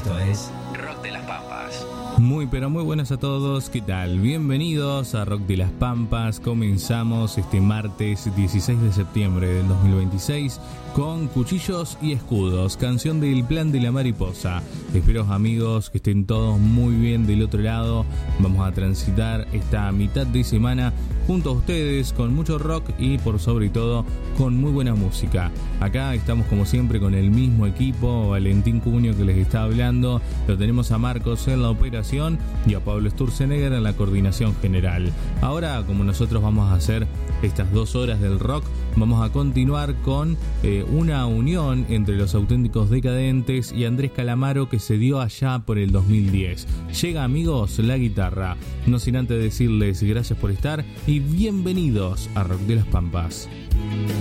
Esto es Rock de las Pampas. Muy pero muy buenas a todos, ¿qué tal? Bienvenidos a Rock de las Pampas. Comenzamos este martes 16 de septiembre del 2026 con Cuchillos y Escudos, canción del Plan de la Mariposa. Espero, amigos, que estén todos muy bien del otro lado. Vamos a transitar esta mitad de semana junto a ustedes con mucho rock y por sobre todo con muy buena música. Acá estamos como siempre con el mismo equipo, Valentín Cuño que les está hablando, lo tenemos a Marcos en la operación y a Pablo Sturzenegger en la coordinación general. Ahora, como nosotros vamos a hacer estas 2 horas del rock, vamos a continuar con una unión entre Los Auténticos Decadentes y Andrés Calamaro que se dio allá por el 2010. Llega, amigos, la guitarra. No sin antes decirles gracias por estar y bienvenidos a Rock de las Pampas.